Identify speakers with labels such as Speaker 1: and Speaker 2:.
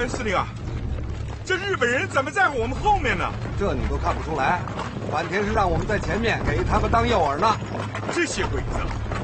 Speaker 1: 哎，司令啊，这日本人怎么在我们后面呢？
Speaker 2: 这你都看不出来？坂田是让我们在前面给他们当诱饵呢。
Speaker 1: 这些鬼子